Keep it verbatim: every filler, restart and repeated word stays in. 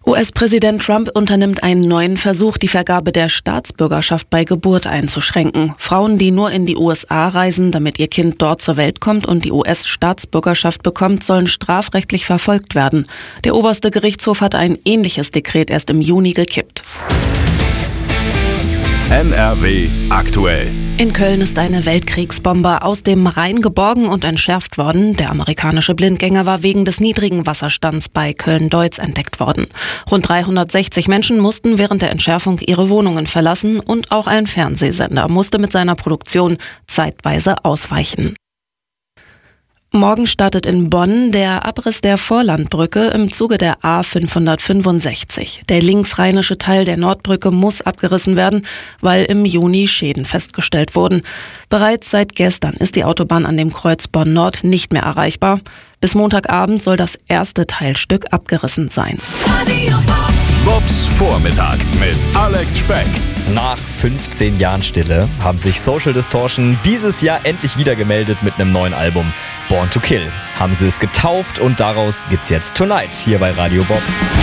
U S-Präsident Trump unternimmt einen neuen Versuch, die Vergabe der Staatsbürgerschaft bei Geburt einzuschränken. Frauen, die nur in die U S A reisen, damit ihr Kind dort zur Welt kommt und die U S-Staatsbürgerschaft bekommt, sollen strafrechtlich verfolgt werden. Der oberste Gerichtshof hat ein ähnliches Dekret erst im Juni gekippt. N R W aktuell. In Köln ist eine Weltkriegsbombe aus dem Rhein geborgen und entschärft worden. Der amerikanische Blindgänger war wegen des niedrigen Wasserstands bei Köln-Deutz entdeckt worden. Rund dreihundertsechzig Menschen mussten während der Entschärfung ihre Wohnungen verlassen und auch ein Fernsehsender musste mit seiner Produktion zeitweise ausweichen. Morgen startet in Bonn der Abriss der Vorlandbrücke im Zuge der A fünfhundertfünfundsechzig. Der linksrheinische Teil der Nordbrücke muss abgerissen werden, weil im Juni Schäden festgestellt wurden. Bereits seit gestern ist die Autobahn an dem Kreuz Bonn-Nord nicht mehr erreichbar. Bis Montagabend soll das erste Teilstück abgerissen sein. Bobs Vormittag mit Alex Speck. Nach fünfzehn Jahren Stille haben sich Social Distortion dieses Jahr endlich wieder gemeldet mit einem neuen Album. Born to Kill haben sie es getauft und daraus gibt's jetzt Tonight hier bei Radio Bob.